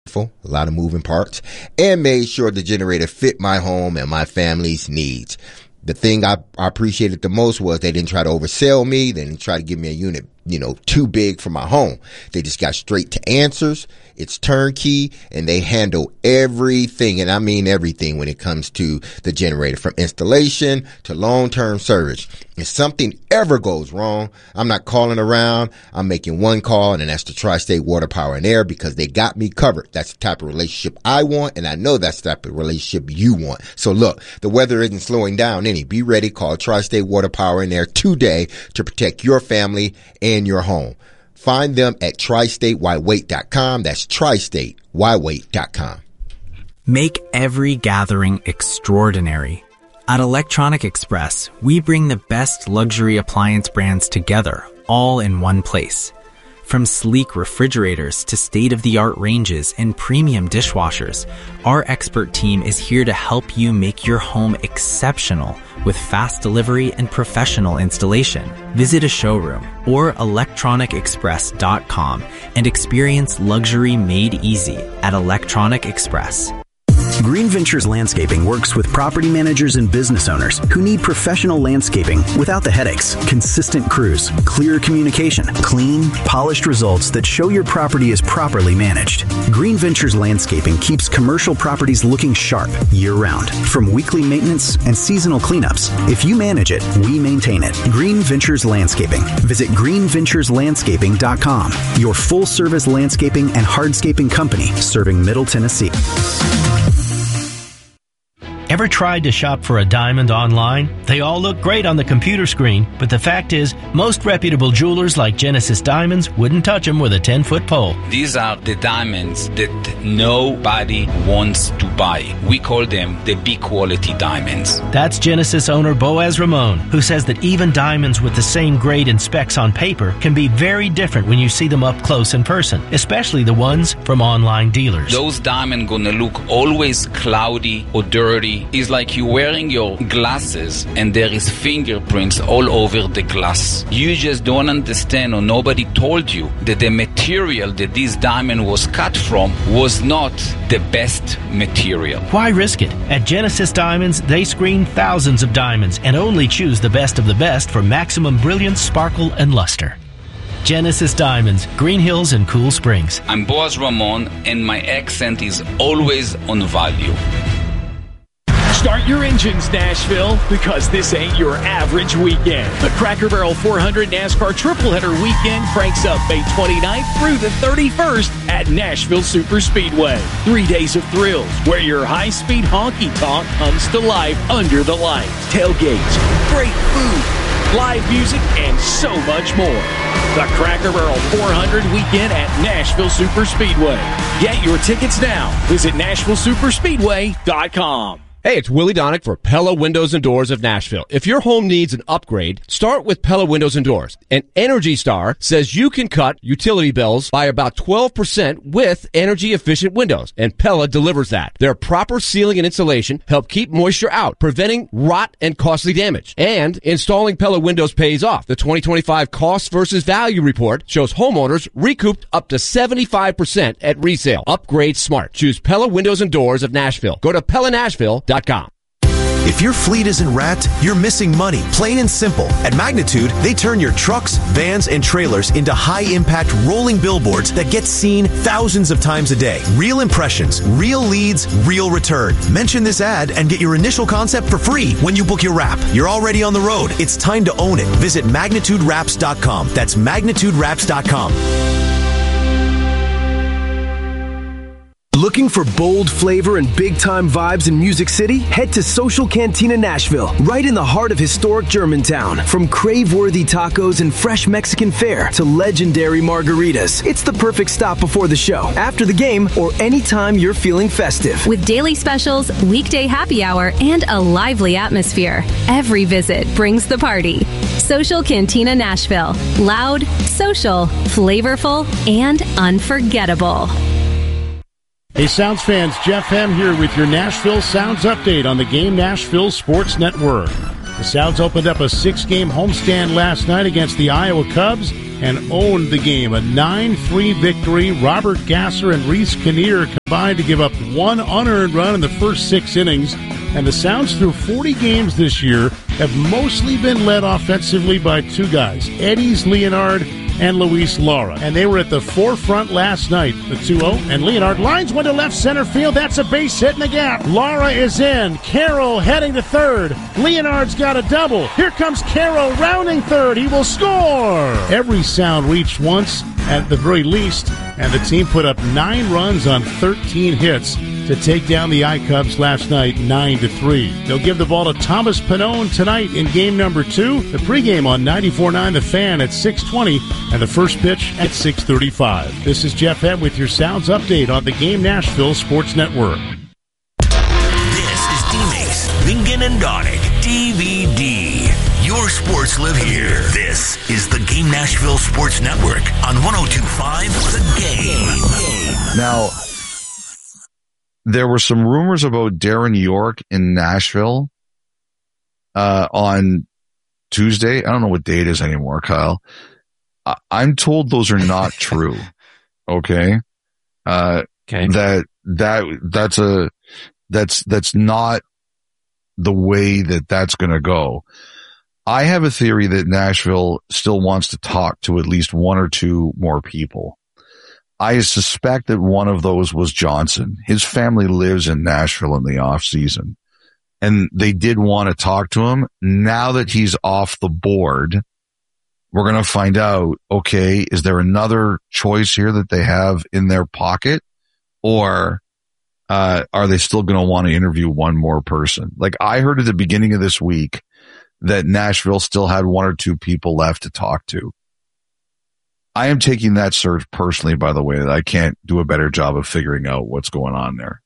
a lot of moving parts, and made sure the generator fit my home and my family's needs. The thing I appreciated the most was they didn't try to oversell me. They didn't try to give me a unit, too big for my home. They just got straight to answers. It's turnkey, and they handle everything, and I mean everything when it comes to the generator, from installation to long-term service. If something ever goes wrong, I'm not calling around. I'm making one call, and that's the Tri-State Water, Power, and Air, because they got me covered. That's the type of relationship I want, and I know that's the type of relationship you want. So look, the weather isn't slowing down any. Be ready. Call Tri-State Water, Power, and Air today to protect your family and your home. Find them at tristatewhywait.com. That's tristatewhywait.com. Make every gathering extraordinary. At Electronic Express, we bring the best luxury appliance brands together, all in one place. From sleek refrigerators to state-of-the-art ranges and premium dishwashers, our expert team is here to help you make your home exceptional with fast delivery and professional installation. Visit a showroom or electronicexpress.com and experience luxury made easy at Electronic Express. Green Ventures Landscaping works with property managers and business owners who need professional landscaping without the headaches, consistent crews, clear communication, clean, polished results that show your property is properly managed. Green Ventures Landscaping keeps commercial properties looking sharp year-round. From weekly maintenance and seasonal cleanups, if you manage it, we maintain it. Green Ventures Landscaping. Visit greenventureslandscaping.com, your full-service landscaping and hardscaping company serving Middle Tennessee. Ever tried to shop for a diamond online? They all look great on the computer screen, but the fact is, most reputable jewelers like Genesis Diamonds wouldn't touch them with a 10-foot pole. These are the diamonds that nobody wants to buy. We call them the B-quality diamonds. That's Genesis owner Boaz Ramon, who says that even diamonds with the same grade and specs on paper can be very different when you see them up close in person, especially the ones from online dealers. Those diamonds gonna look always cloudy or dirty. It's like you're wearing your glasses and there is fingerprints all over the glass. You just don't understand, or nobody told you that the material that this diamond was cut from was not the best material. Why risk it? At Genesis Diamonds, they screen thousands of diamonds and only choose the best of the best for maximum brilliance, sparkle, and luster. Genesis Diamonds, Green Hills and Cool Springs. I'm Boaz Ramon, and my accent is always on value. Start your engines, Nashville, because this ain't your average weekend. The Cracker Barrel 400 NASCAR Tripleheader Weekend cranks up May 29th through the 31st at Nashville Superspeedway. 3 days of thrills where your high-speed honky-tonk comes to life under the lights. Tailgates, great food, live music, and so much more. The Cracker Barrel 400 Weekend at Nashville Superspeedway. Get your tickets now. Visit NashvilleSuperspeedway.com. Hey, it's Willie Donick for Pella Windows and Doors of Nashville. If your home needs an upgrade, start with Pella Windows and Doors. And Energy Star says you can cut utility bills by about 12% with energy-efficient windows, and Pella delivers that. Their proper sealing and insulation help keep moisture out, preventing rot and costly damage. And installing Pella windows pays off. The 2025 Cost versus Value Report shows homeowners recouped up to 75% at resale. Upgrade smart. Choose Pella Windows and Doors of Nashville. Go to PellaNashville.com. If your fleet isn't wrapped, you're missing money, plain and simple. At Magnitude, they turn your trucks, vans, and trailers into high-impact rolling billboards that get seen thousands of times a day. Real impressions, real leads, real return. Mention this ad and get your initial concept for free when you book your wrap. You're already on the road. It's time to own it. Visit MagnitudeWraps.com. That's MagnitudeWraps.com. Looking for bold flavor and big-time vibes in Music City? Head to Social Cantina Nashville, right in the heart of historic Germantown. From crave-worthy tacos and fresh Mexican fare to legendary margaritas, it's the perfect stop before the show, after the game, or anytime you're feeling festive. With daily specials, weekday happy hour, and a lively atmosphere, every visit brings the party. Social Cantina Nashville. Loud, social, flavorful, and unforgettable. Hey, Sounds fans, Jeff Hem here with your Nashville Sounds update on the Game Nashville Sports Network. The Sounds opened up a 6-game homestand last night against the Iowa Cubs. and owned the game. A 9-3 victory. Robert Gasser and Reese Kinnear combined to give up one unearned run in the first 6 innings. And the Sounds, through 40 games this year, have mostly been led offensively by 2 guys, Eddie's Leonard and Luis Lara. And they were at the forefront last night, the 2-0. And Leonard lines one to left center field. That's a base hit in the gap. Lara is in. Carroll heading to third. Leonard's got a double. Here comes Carroll rounding third. He will score. Every Sound reached once at the very least, and the team put up 9 runs on 13 hits to take down the iCubs last night 9-3. They'll give the ball to Thomas Pannone tonight in game number 2. The pregame on 94.9 The Fan at 6:20 and the first pitch at 6:35. This is Jeff Hem with your Sounds update on the Game Nashville Sports Network. This is D-Mix, Bingen and Donick, DVD. Your sports live here. This is the Game Nashville Sports Network on 102.5 The Game. Now, there were some rumors about Darren York in Nashville on Tuesday. I don't know what day it is anymore, Kyle. I'm told those are not true. Okay. Okay. That's not the way that's going to go. I have a theory that Nashville still wants to talk to at least 1 or 2 more people. I suspect that one of those was Johnson. His family lives in Nashville in the off season, and they did want to talk to him. Now that he's off the board, we're going to find out, okay, is there another choice here that they have in their pocket, or are they still going to want to interview one more person? Like, I heard at the beginning of this week that Nashville still had 1 or 2 people left to talk to. I am taking that search personally, by the way, that I can't do a better job of figuring out what's going on there.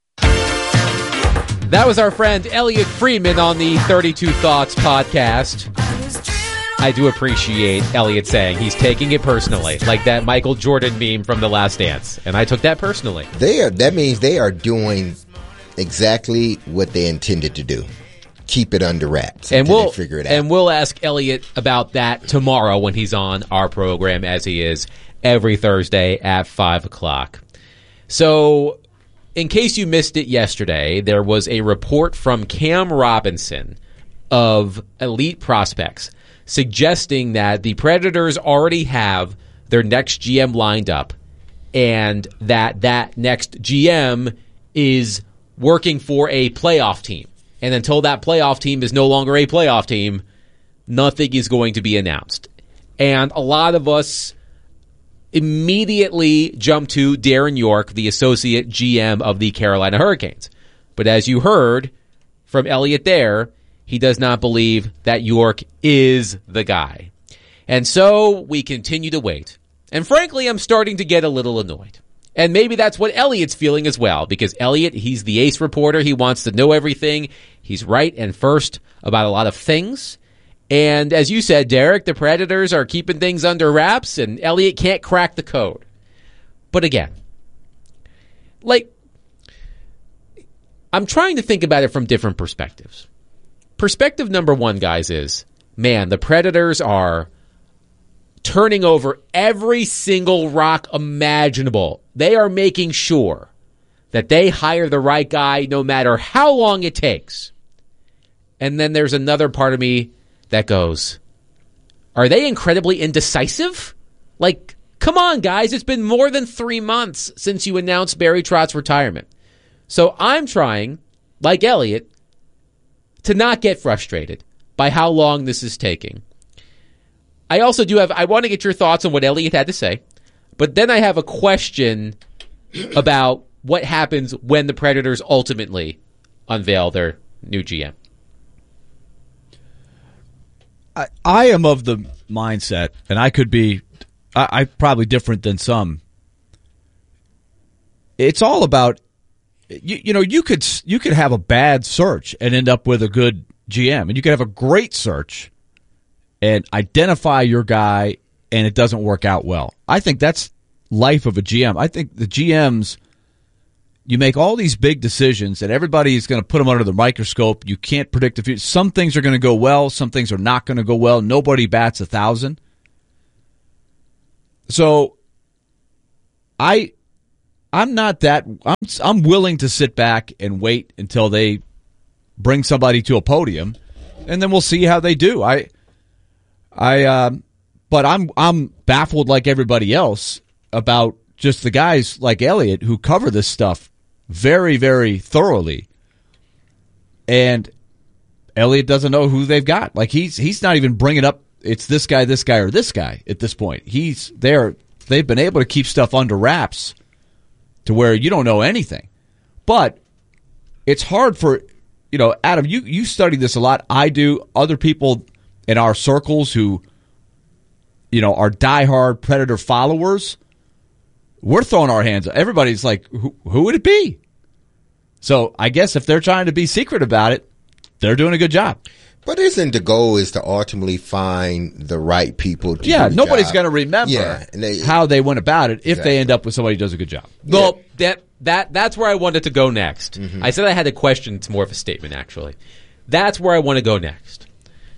That was our friend Elliot Friedman on the 32 Thoughts podcast. I do appreciate Elliot saying he's taking it personally, like that Michael Jordan meme from The Last Dance, and I took that personally. That means they are doing exactly what they intended to do. Keep it under wraps until they figure it out. And we'll ask Elliot about that tomorrow when he's on our program, as he is every Thursday at 5 o'clock. So, in case you missed it yesterday, there was a report from Cam Robinson of Elite Prospects suggesting that the Predators already have their next GM lined up, and that next GM is working for a playoff team. And until that playoff team is no longer a playoff team, nothing is going to be announced. And a lot of us immediately jump to Darren York, the associate GM of the Carolina Hurricanes. But as you heard from Elliot there, he does not believe that York is the guy. And so we continue to wait. And frankly, I'm starting to get a little annoyed. And maybe that's what Elliot's feeling as well, because Elliot, he's the ace reporter. He wants to know everything. He's right and first about a lot of things. And as you said, Derek, the Predators are keeping things under wraps, and Elliot can't crack the code. But again, I'm trying to think about it from different perspectives. Perspective number 1, guys, is, man, the Predators are turning over every single rock imaginable. They are making sure that they hire the right guy no matter how long it takes. And then there's another part of me that goes, are they incredibly indecisive? Like, come on, guys, it's been more than 3 months since you announced Barry Trotz's retirement. So I'm trying, like Elliot, to not get frustrated by how long this is taking. I also I want to get your thoughts on what Elliot had to say, but then I have a question about what happens when the Predators ultimately unveil their new GM. I am of the mindset, and I could be, I'm probably different than some. It's all about, you could have a bad search and end up with a good GM, and you could have a great search and identify your guy, and it doesn't work out well. I think that's life of a GM. I think the GMs, you make all these big decisions, and everybody's going to put them under the microscope. You can't predict the future. Some things are going to go well. Some things are not going to go well. Nobody bats 1,000. So I'm not that. I'm willing to sit back and wait until they bring somebody to a podium, and then we'll see how they do. But I'm baffled like everybody else about just the guys like Elliot who cover this stuff very, very thoroughly, and Elliot doesn't know who they've got. Like he's not even bringing up it's this guy, or this guy at this point. They've been able to keep stuff under wraps to where you don't know anything. But it's hard for, Adam, you study this a lot. I do. Other people in our circles who, are diehard Predator followers, we're throwing our hands up. Everybody's like, who would it be? So I guess if they're trying to be secret about it, they're doing a good job. But isn't the goal is to ultimately find the right people to do the nobody's job? going to remember how they went about it if they end up with somebody who does a good job. Well, that's where I wanted to go next. Mm-hmm. I said I had a question. It's more of a statement, actually. That's where I want to go next.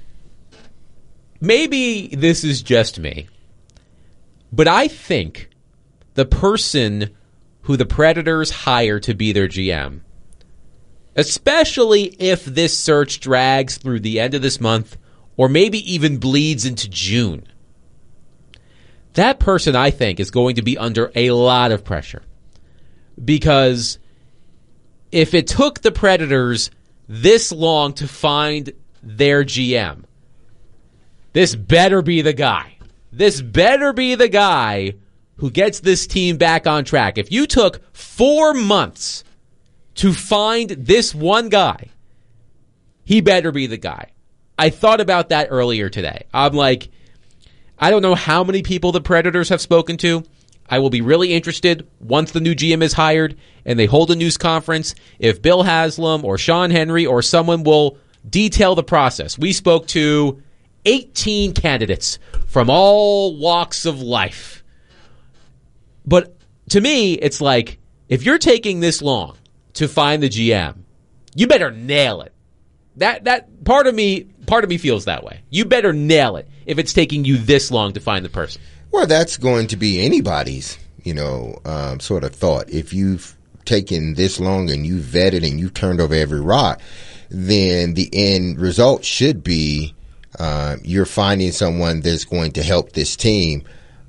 Maybe this is just me, but I think the person who the Predators hire to be their GM, especially if this search drags through the end of this month or maybe even bleeds into June, that person, I think, is going to be under a lot of pressure. Because if it took the Predators this long to find their GM, this better be the guy. This better be the guy who gets this team back on track. If you took 4 months to find this one guy, he better be the guy. I thought about that earlier today. I'm like, I don't know how many people the Predators have spoken to. I will be really interested once the new GM is hired and they hold a news conference if Bill Haslam or Sean Henry or someone will detail the process. We spoke to 18 candidates from all walks of life. But to me, it's like, if you're taking this long to find the GM, you better nail it. That part of me feels that way. You better nail it if it's taking you this long to find the person. Well, that's going to be anybody's, sort of thought. If you've taken this long and you've vetted and you've turned over every rock, then the end result should be you're finding someone that's going to help this team,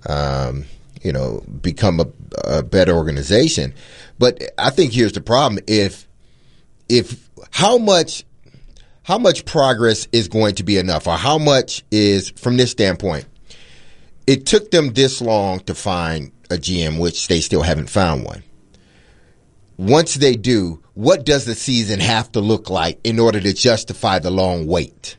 become a better organization. But I think here's the problem: if how much progress is going to be enough, or how much is, from this standpoint, it took them this long to find a GM, which they still haven't found one. Once they do, what does the season have to look like in order to justify the long wait?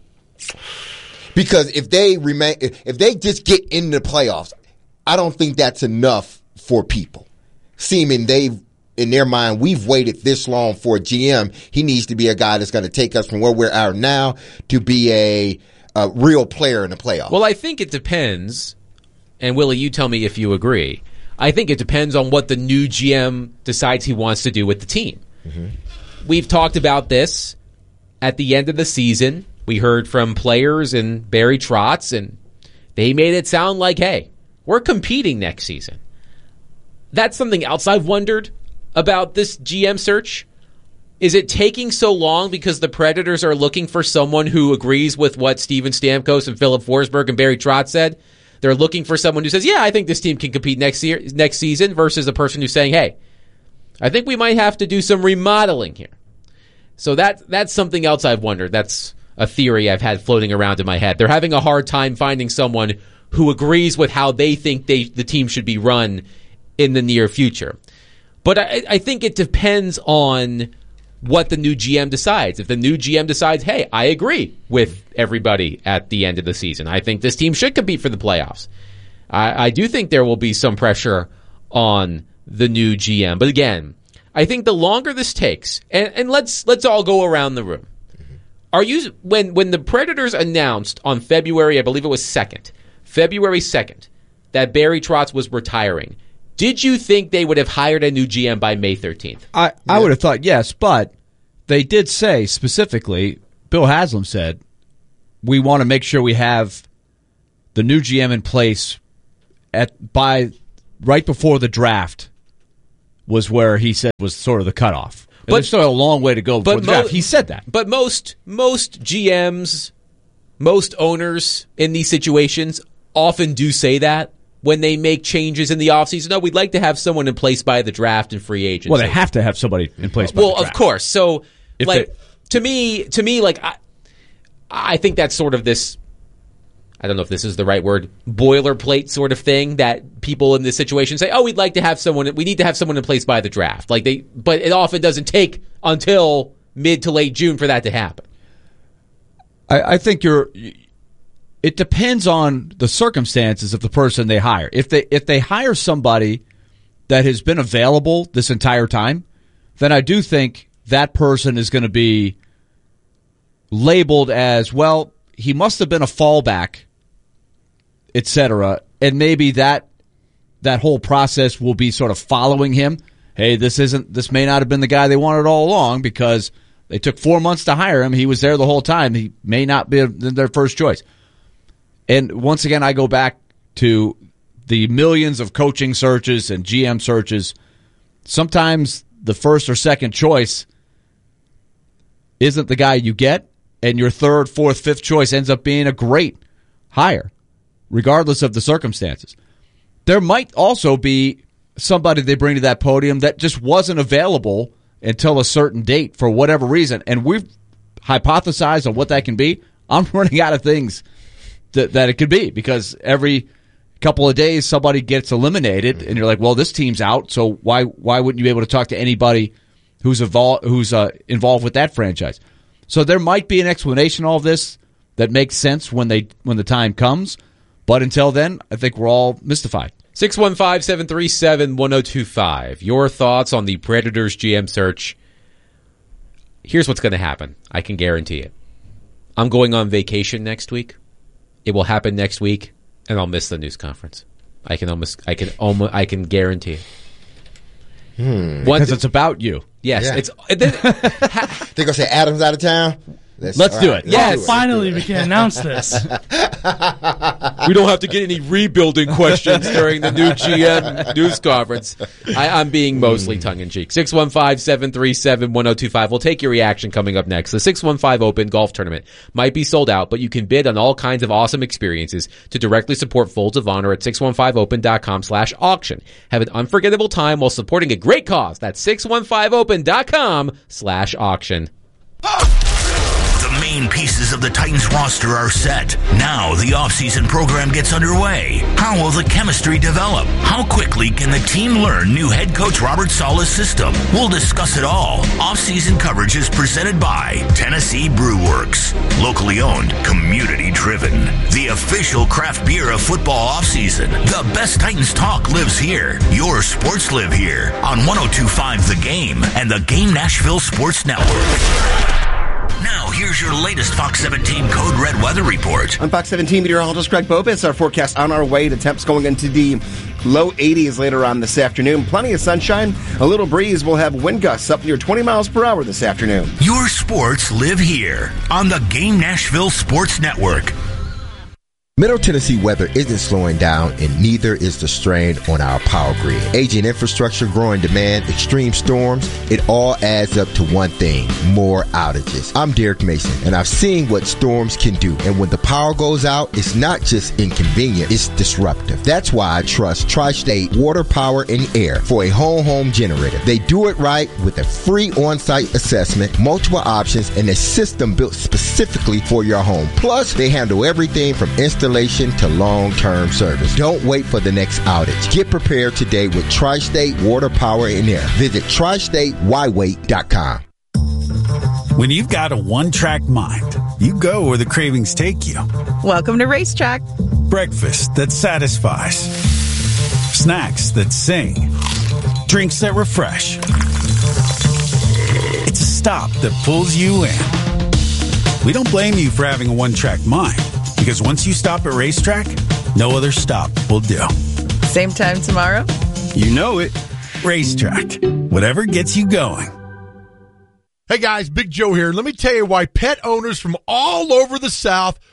Because if they just get into the playoffs, I don't think that's enough for people. Seeming in their mind, we've waited this long for a GM. He needs to be a guy that's going to take us from where we're at now to be a real player in the playoffs. Well, I think it depends, and Willie, you tell me if you agree. I think it depends on what the new GM decides he wants to do with the team. Mm-hmm. We've talked about this at the end of the season. We heard from players and Barry Trotz, and they made it sound like, hey, we're competing next season. That's something else I've wondered about this GM search. Is it taking so long because the Predators are looking for someone who agrees with what Steven Stamkos and Philip Forsberg and Barry Trotz said? They're looking for someone who says, yeah, I think this team can compete next season, versus a person who's saying, hey, I think we might have to do some remodeling here. So that's something else I've wondered. That's a theory I've had floating around in my head. They're having a hard time finding someone who agrees with how they think the team should be run in the near future. But I think it depends on what the new GM decides. If the new GM decides, hey, I agree with everybody at the end of the season, I think this team should compete for the playoffs, I do think there will be some pressure on the new GM. But again, I think the longer this takes, and let's all go around the room. When the Predators announced on February, I believe it was February 2nd, that Barry Trotz was retiring, did you think they would have hired a new GM by May 13th? I would have thought yes, but they did say specifically, Bill Haslam said, we want to make sure we have the new GM in place right before the draft was where he said was sort of the cutoff. But there's still a long way to go before the draft. He said that. But most GMs, most owners in these situations often do say that when they make changes in the offseason. No, we'd like to have someone in place by the draft and free agency. Well, they have to have somebody in place by the draft. Well, of course. So, to me, I think that's sort of this, I don't know if this is the right word, boilerplate sort of thing that people in this situation say, we need to have someone in place by the draft. But it often doesn't take until mid to late June for that to happen. I think it depends on the circumstances of the person they hire. If they hire somebody that has been available this entire time, then I do think that person is going to be labeled as, well, he must have been a fallback, etc. And maybe that whole process will be sort of following him. Hey, this may not have been the guy they wanted all along because they took 4 months to hire him. He was there the whole time. He may not be their first choice. And once again, I go back to the millions of coaching searches and GM searches. Sometimes the first or second choice isn't the guy you get, and your third, fourth, fifth choice ends up being a great hire, regardless of the circumstances. There might also be somebody they bring to that podium that just wasn't available until a certain date for whatever reason, and we've hypothesized on what that can be. I'm running out of things that it could be, because every couple of days somebody gets eliminated, and you're like, well, this team's out, so why wouldn't you be able to talk to anybody who's involved with that franchise? So there might be an explanation to all of this that makes sense when the time comes, but until then, I think we're all mystified. 615-737-1025. Your thoughts on the Predators GM search. Here's what's going to happen. I can guarantee it. I'm going on vacation next week. It will happen next week, and I'll miss the news conference. I can guarantee it. Because it's about you. Yes, Yeah. it's. They're gonna say Adam's out of town. Let's do it. Yes, finally we can announce this. We don't have to get any rebuilding questions during the new GM news conference. I'm being mostly tongue-in-cheek. 615-737-1025. We'll take your reaction coming up next. The 615 Open Golf Tournament might be sold out, but you can bid on all kinds of awesome experiences to directly support Folds of Honor at 615open.com/auction. Have an unforgettable time while supporting a great cause. That's 615open.com/auction. The main pieces of the Titans roster are set. Now the offseason program gets underway. How will the chemistry develop? How quickly can the team learn new head coach Robert Saleh's system? We'll discuss it all. Offseason coverage is presented by Tennessee Brew Works. Locally owned, community driven. The official craft beer of football offseason. The best Titans talk lives here. Your sports live here on 102.5 The Game and the Game Nashville Sports Network. Now, here's your latest Fox 17 Code Red weather report. On Fox 17 meteorologist Greg Bopis, our forecast on our way to temps going into the low 80s later on this afternoon. Plenty of sunshine, a little breeze. We'll have wind gusts up near 20 miles per hour this afternoon. Your sports live here on the Game Nashville Sports Network. Middle Tennessee weather isn't slowing down, and neither is the strain on our power grid. Aging infrastructure, growing demand, extreme storms, it all adds up to one thing: more outages. I'm Derek Mason, and I've seen what storms can do. And when the power goes out, it's not just inconvenient, it's disruptive. That's why I trust Tri-State Water, Power, and Air for a home generator. They do it right with a free on-site assessment, multiple options, and a system built specifically for your home. Plus, they handle everything from installation to long-term service. Don't wait for the next outage. Get prepared today with Tri-State Water, Power, and Air. Visit TriStateWhyWait.com. When you've got a one-track mind, you go where the cravings take you. Welcome to Racetrack. Breakfast that satisfies. Snacks that sing. Drinks that refresh. It's a stop that pulls you in. We don't blame you for having a one-track mind, because once you stop at Racetrack, no other stop will do. Same time tomorrow? You know it. Racetrack. Whatever gets you going. Hey guys, Big Joe here. Let me tell you why pet owners from all over the South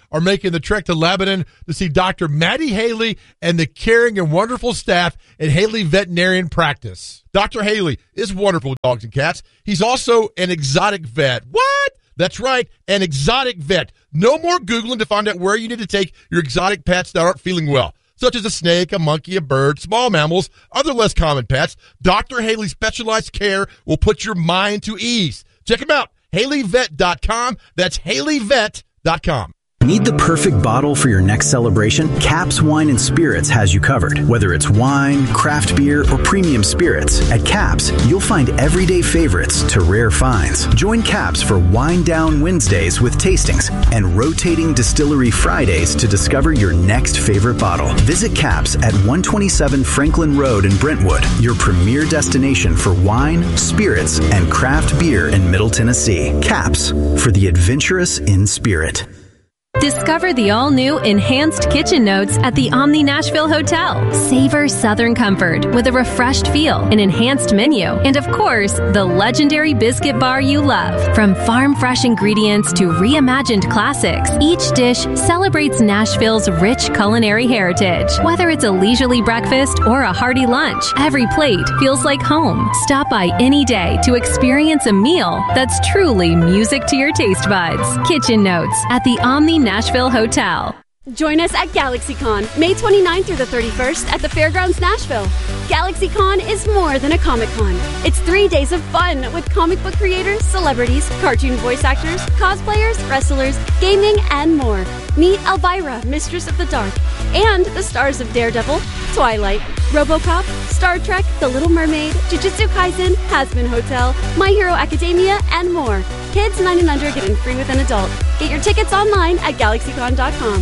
are making the trek to Lebanon to see Dr. Maddie Haley and the caring and wonderful staff at Haley Veterinarian Practice. Dr. Haley is wonderful with dogs and cats. He's also an exotic vet. What? That's right, an exotic vet. No more Googling to find out where you need to take your exotic pets that aren't feeling well, such as a snake, a monkey, a bird, small mammals, other less common pets. Dr. Haley's specialized care will put your mind to ease. Check him out, HaleyVet.com. That's HaleyVet.com. Need the perfect bottle for your next celebration? Caps Wine and Spirits has you covered. Whether it's wine, craft beer, or premium spirits, at Caps, you'll find everyday favorites to rare finds. Join Caps for Wine Down Wednesdays with tastings and rotating distillery Fridays to discover your next favorite bottle. Visit Caps at 127 Franklin Road in Brentwood, your premier destination for wine, spirits, and craft beer in Middle Tennessee. Caps, for the adventurous in spirit. Discover the all-new Enhanced Kitchen Notes at the Omni Nashville Hotel. Savor Southern comfort with a refreshed feel, an enhanced menu, and of course, the legendary biscuit bar you love. From farm-fresh ingredients to reimagined classics, each dish celebrates Nashville's rich culinary heritage. Whether it's a leisurely breakfast or a hearty lunch, every plate feels like home. Stop by any day to experience a meal that's truly music to your taste buds. Kitchen Notes at the Omni Nashville Hotel. Join us at GalaxyCon, May 29th through the 31st at the Fairgrounds Nashville. GalaxyCon is more than a Comic-Con. It's 3 days of fun with comic book creators, celebrities, cartoon voice actors, cosplayers, wrestlers, gaming, and more. Meet Elvira, Mistress of the Dark, and the stars of Daredevil, Twilight, RoboCop, Star Trek, The Little Mermaid, Jujutsu Kaisen, Hazbin Hotel, My Hero Academia, and more. Kids 9 and under get in free with an adult. Get your tickets online at GalaxyCon.com.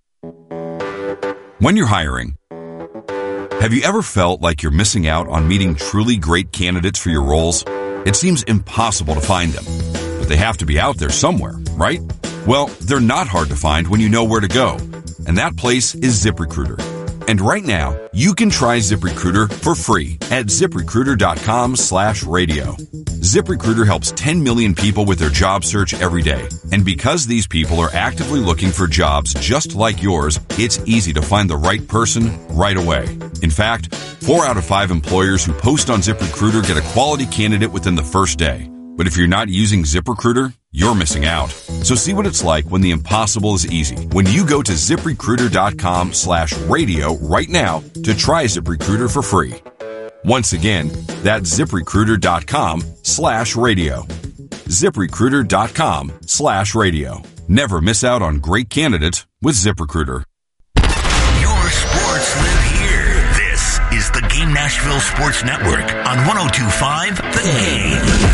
When you're hiring, have you ever felt like you're missing out on meeting truly great candidates for your roles? It seems impossible to find them, but they have to be out there somewhere, right? Well, they're not hard to find when you know where to go, and that place is ZipRecruiter. And right now, you can try ZipRecruiter for free at ZipRecruiter.com/radio. ZipRecruiter helps 10 million people with their job search every day. And because these people are actively looking for jobs just like yours, it's easy to find the right person right away. In fact, 4 out of 5 employers who post on ZipRecruiter get a quality candidate within the first day. But if you're not using ZipRecruiter, you're missing out. So see what it's like when the impossible is easy. When you go to ZipRecruiter.com/radio right now to try ZipRecruiter for free. Once again, that's ZipRecruiter.com/radio. ZipRecruiter.com/radio. Never miss out on great candidates with ZipRecruiter. Your sports live here. This is the Game Nashville Sports Network on 102.5 The Game.